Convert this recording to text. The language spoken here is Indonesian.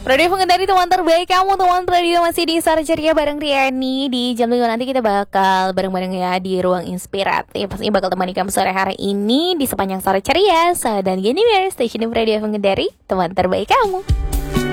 Radio Pengendari teman terbaik kamu, teman radio masih di Sore Ceria bareng Riani. Di jam 5 nanti kita bakal bareng-bareng ya di Ruang Inspiratif. Pastinya bakal temani kamu sore hari ini di sepanjang Sore Ceria. Dan gini ya, Station Radio Pengendari, teman terbaik kamu.